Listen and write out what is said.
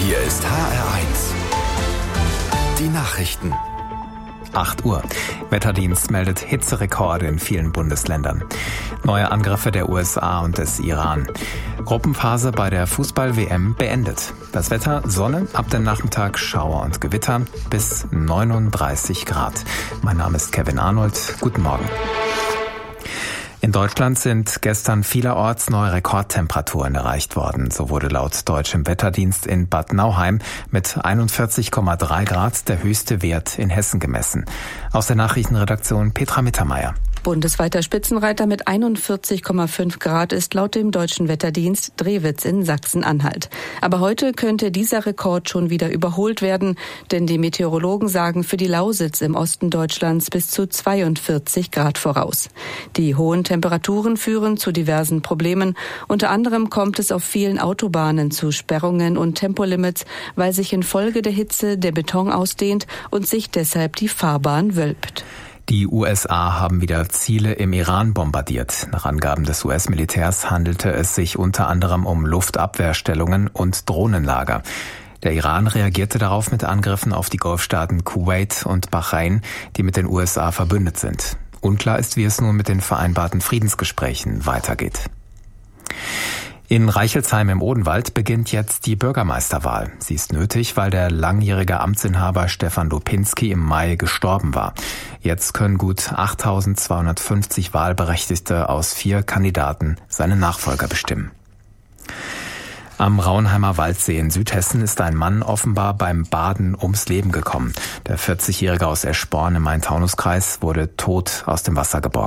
Hier ist HR1. Die Nachrichten. 8 Uhr. Wetterdienst meldet Hitzerekorde in vielen Bundesländern. Neue Angriffe der USA und des Iran. Gruppenphase bei der Fußball-WM beendet. Das Wetter: Sonne, ab dem Nachmittag Schauer und Gewitter bis 39 Grad. Mein Name ist Kevin Arnold. Guten Morgen. In Deutschland sind gestern vielerorts neue Rekordtemperaturen erreicht worden. So wurde laut deutschem Wetterdienst in Bad Nauheim mit 41,3 Grad der höchste Wert in Hessen gemessen. Aus der Nachrichtenredaktion Petra Mittermeier. Bundesweiter Spitzenreiter mit 41,5 Grad ist laut dem deutschen Wetterdienst Drewitz in Sachsen-Anhalt. Aber heute könnte dieser Rekord schon wieder überholt werden, denn die Meteorologen sagen für die Lausitz im Osten Deutschlands bis zu 42 Grad voraus. Die hohen Temperaturen führen zu diversen Problemen. Unter anderem kommt es auf vielen Autobahnen zu Sperrungen und Tempolimits, weil sich infolge der Hitze der Beton ausdehnt und sich deshalb die Fahrbahn wölbt. Die USA haben wieder Ziele im Iran bombardiert. Nach Angaben des US-Militärs handelte es sich unter anderem um Luftabwehrstellungen und Drohnenlager. Der Iran reagierte darauf mit Angriffen auf die Golfstaaten Kuwait und Bahrain, die mit den USA verbündet sind. Unklar ist, wie es nun mit den vereinbarten Friedensgesprächen weitergeht. In Reichelsheim im Odenwald beginnt jetzt die Bürgermeisterwahl. Sie ist nötig, weil der langjährige Amtsinhaber Stefan Lupinski im Mai gestorben war. Jetzt können gut 8.250 Wahlberechtigte aus 4 Kandidaten seinen Nachfolger bestimmen. Am Raunheimer Waldsee in Südhessen ist ein Mann offenbar beim Baden ums Leben gekommen. Der 40-Jährige aus Eschborn im Main-Taunus-Kreis wurde tot aus dem Wasser geborgen.